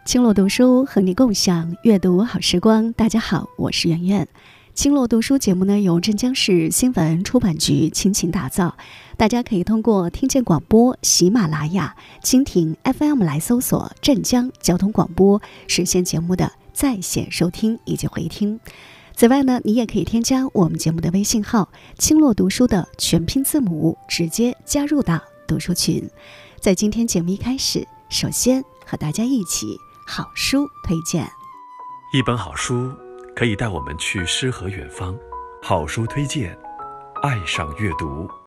青落读书和你共享阅读好时光。大家好，我是圆圆。青落读书节目呢，由镇江市新闻出版局倾情打造，大家可以通过听见广播、喜马拉雅、蜻蜓 FM 来搜索镇江交通广播，实现节目的在线收听以及回听。此外呢，你也可以添加我们节目的微信号青落读书的全拼字母，直接加入到读书群。在今天节目一开始，首先和大家一起好书推荐。 一本好书可以带我们去诗和远方，好书推荐，爱上阅读。